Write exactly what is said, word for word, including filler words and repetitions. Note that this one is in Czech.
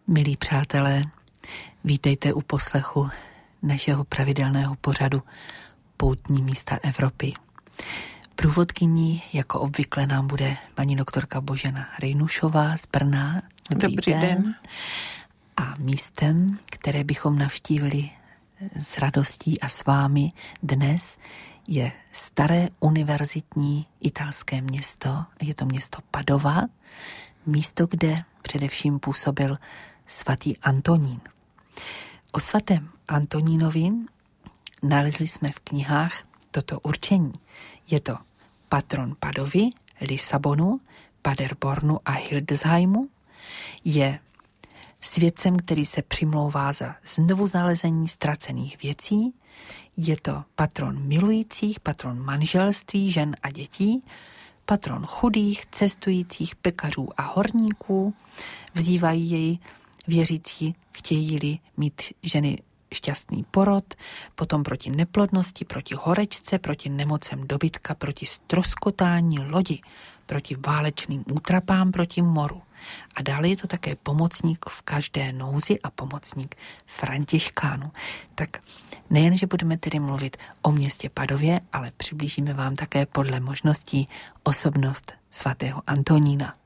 Milí přátelé, vítejte u poslechu našeho pravidelného pořadu Poutní místa Evropy. Průvodkyní, jako obvykle, nám bude paní doktorka Božena Rejnušová z Brna. Dobrý, Dobrý den. den. A místem, které bychom navštívili s radostí a s vámi dnes, je staré univerzitní italské město. Je to město Padova, místo, kde především působil svatý Antonín. O svatém Antonínovi nalezli jsme v knihách toto určení. Je to patron Padovy, Lisabonu, Paderbornu a Hildesheimu. Je svědcem, který se přimlouvá za znovu znalezení ztracených věcí. Je to patron milujících, patron manželství, žen a dětí, patron chudých, cestujících, pekařů a horníků. Vzývají jej věřící, chtějí-li mít ženy šťastný porod, potom proti neplodnosti, proti horečce, proti nemocem dobytka, proti stroskotání lodi, proti válečným útrapám, proti moru. A dále je to také pomocník v každé nouzi a pomocník Františkánů. Tak nejen, že budeme tedy mluvit o městě Padově, ale přiblížíme vám také podle možností osobnost svatého Antonína.